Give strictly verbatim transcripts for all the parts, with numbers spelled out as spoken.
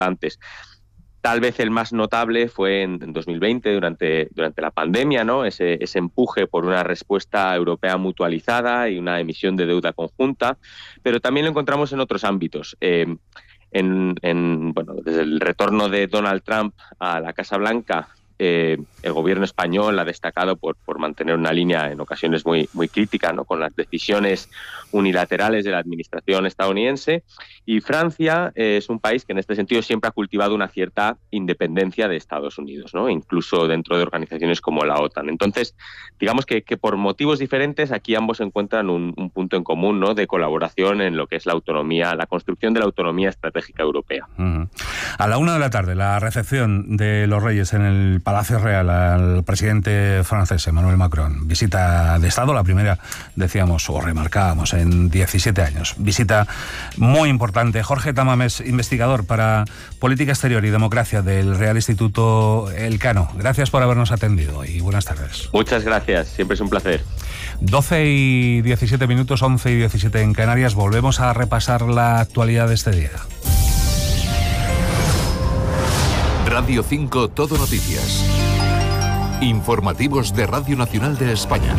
importantes. Tal vez el más notable fue en, en dos mil veinte, durante, durante la pandemia, ¿no? Ese, ese empuje por una respuesta europea mutualizada y una emisión de deuda conjunta, pero también lo encontramos en otros ámbitos. Eh, en, en, bueno, desde el retorno de Donald Trump a la Casa Blanca, Eh, el gobierno español ha destacado por, por mantener una línea en ocasiones muy, muy crítica, ¿no?, con las decisiones unilaterales de la administración estadounidense, y Francia eh, es un país que en este sentido siempre ha cultivado una cierta independencia de Estados Unidos, ¿no?, incluso dentro de organizaciones como la OTAN. Entonces, digamos que, que por motivos diferentes aquí ambos encuentran un, un punto en común, ¿no?, de colaboración en lo que es la autonomía, la construcción de la autonomía estratégica europea. Uh-huh. A la una de la tarde, la recepción de los Reyes en el Palacio Real al presidente francés Emmanuel Macron. Visita de Estado, la primera, decíamos, o remarcábamos, en diecisiete años. Visita muy importante. Jorge Tamames, investigador para Política Exterior y Democracia del Real Instituto Elcano. Gracias por habernos atendido y buenas tardes. Muchas gracias, siempre es un placer. doce y diecisiete minutos, once y diecisiete en Canarias. Volvemos a repasar la actualidad de este día. Radio cinco Todo Noticias. Informativos de Radio Nacional de España.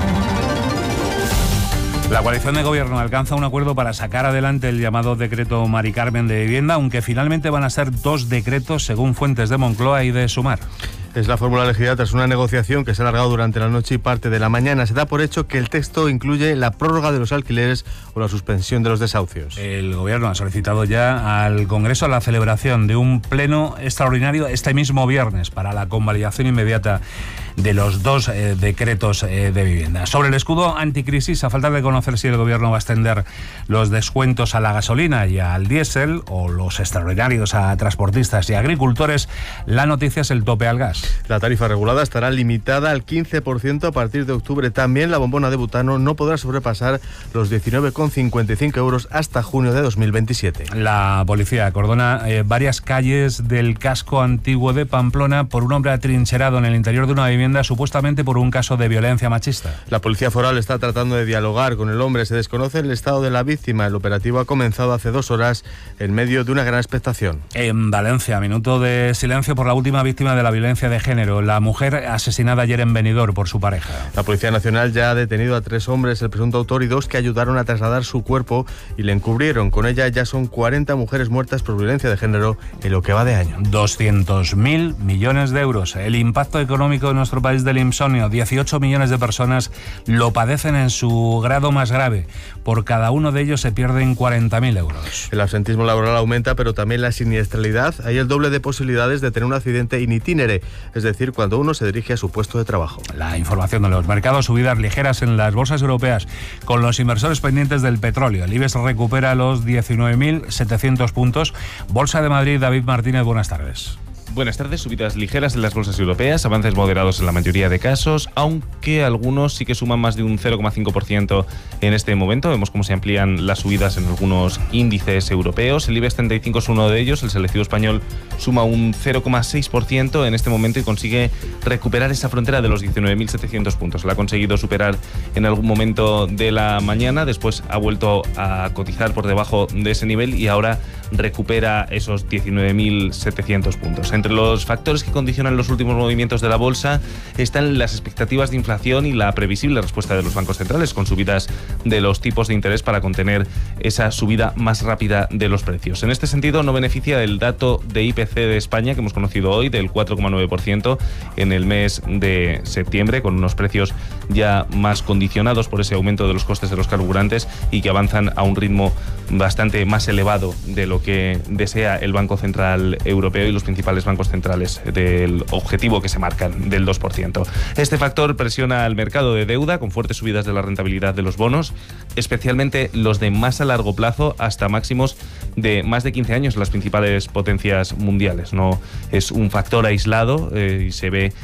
La coalición de gobierno alcanza un acuerdo para sacar adelante el llamado decreto Mari Carmen de vivienda, aunque finalmente van a ser dos decretos según fuentes de Moncloa y de Sumar. Es la fórmula elegida tras una negociación que se ha alargado durante la noche y parte de la mañana. Se da por hecho que el texto incluye la prórroga de los alquileres o la suspensión de los desahucios. El gobierno ha solicitado ya al Congreso la celebración de un pleno extraordinario este mismo viernes para la convalidación inmediata de los dos eh, decretos eh, de vivienda. Sobre el escudo anticrisis, a falta de conocer si el gobierno va a extender los descuentos a la gasolina y al diésel o los extraordinarios a transportistas y agricultores, la noticia es el tope al gas. La tarifa regulada estará limitada al quince por ciento a partir de octubre. También la bombona de butano no podrá sobrepasar los diecinueve con cincuenta y cinco euros hasta junio de dos mil veintisiete. La policía acordona eh, varias calles del casco antiguo de Pamplona por un hombre atrincherado en el interior de una vivienda, supuestamente por un caso de violencia machista. La policía foral está tratando de dialogar con el hombre. Se desconoce el estado de la víctima. El operativo ha comenzado hace dos horas en medio de una gran expectación. En Valencia, minuto de silencio por la última víctima de la violencia de género, la mujer asesinada ayer en Benidorm por su pareja. La Policía Nacional ya ha detenido a tres hombres, el presunto autor y dos que ayudaron a trasladar su cuerpo y le encubrieron. Con ella ya son cuarenta mujeres muertas por violencia de género en lo que va de año. doscientos mil millones de euros. El impacto económico de nuestro país del insomnio, dieciocho millones de personas lo padecen en su grado más grave. Por cada uno de ellos se pierden cuarenta mil euros. El absentismo laboral aumenta, pero también la siniestralidad. Hay el doble de posibilidades de tener un accidente in itinere, es decir, cuando uno se dirige a su puesto de trabajo. La información de los mercados, subidas ligeras en las bolsas europeas, con los inversores pendientes del petróleo. El IBEX recupera los diecinueve mil setecientos puntos. Bolsa de Madrid, David Martínez, buenas tardes. Buenas tardes, subidas ligeras en las bolsas europeas, avances moderados en la mayoría de casos, aunque algunos sí que suman más de un cero coma cinco por ciento en este momento. Vemos cómo se amplían las subidas en algunos índices europeos. El IBEX treinta y cinco es uno de ellos, el selectivo español suma un cero coma seis por ciento en este momento y consigue recuperar esa frontera de los diecinueve mil setecientos puntos. La ha conseguido superar en algún momento de la mañana, después ha vuelto a cotizar por debajo de ese nivel y ahora recupera esos diecinueve mil setecientos puntos. Entre los factores que condicionan los últimos movimientos de la bolsa están las expectativas de inflación y la previsible respuesta de los bancos centrales con subidas de los tipos de interés para contener esa subida más rápida de los precios. En este sentido, no beneficia el dato de I P C de España que hemos conocido hoy del cuatro coma nueve por ciento en el mes de septiembre, con unos precios ya más condicionados por ese aumento de los costes de los carburantes y que avanzan a un ritmo bastante más elevado de lo que desea el Banco Central Europeo y los principales bancos centrales del objetivo que se marcan del dos por ciento. Este factor presiona al mercado de deuda con fuertes subidas de la rentabilidad de los bonos, especialmente los de más a largo plazo hasta máximos de más de quince años en las principales potencias mundiales. No es un factor aislado eh, y se ve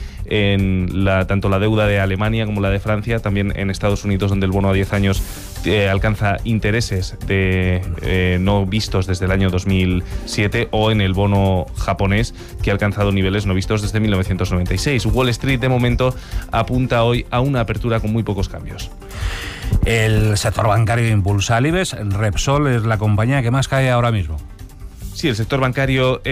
en la, tanto la deuda de Alemania como la de Francia, también en Estados Unidos, donde el bono a diez años eh, alcanza intereses de, eh, no vistos desde el año dos mil siete, o en el bono japonés, que ha alcanzado niveles no vistos desde mil novecientos noventa y seis. Wall Street, de momento, apunta hoy a una apertura con muy pocos cambios. El sector bancario impulsa al IBEX. Repsol es la compañía que más cae ahora mismo. Sí, el sector bancario